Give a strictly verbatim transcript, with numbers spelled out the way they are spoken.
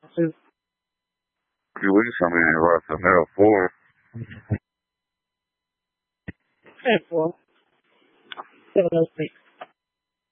Two weeks, I mean, right from there, four. Four. Seven oh six.